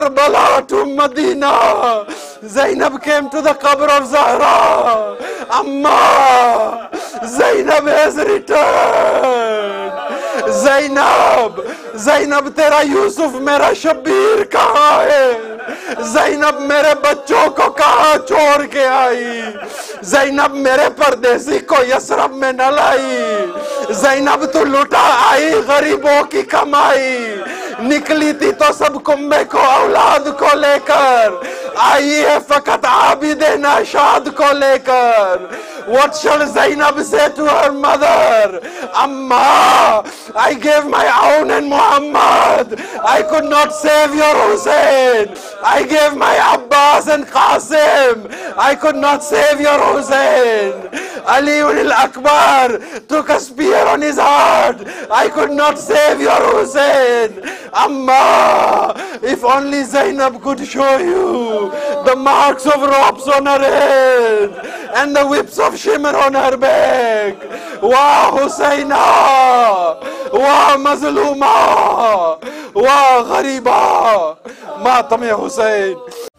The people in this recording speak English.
Karbala to Medina. Zainab came to the qabr of Zahra. Amma, Zainab has returned. Zainab, तेरा यूसुफ मेरा शब्बीर कहाँ है? Zainab मेरे बच्चों को कहाँ छोड़ के आई? Zainab मेरे परदेसी को यसरब में न लाई. Zainab तू लुटा आई गरीबों की कमाई. निकली थी तो सब कुंबे को औलाद को लेकर. आई है फकत आबिदे नाशाद को लेकर. What shall Zainab say to her mother? Amma, I gave my own and Muhammad. I could not save your Hussein. I gave my Abbas and Qasim. I could not save your Hussein. Ali al-Akbar took a spear on his heart. I could not save your Hussein. Amma, if only Zainab could show you the marks of ropes on her head and the whips of shimmer on her back. Wa Husaina, wa Mazluma, wa Ghariba. Matam ya Hussein.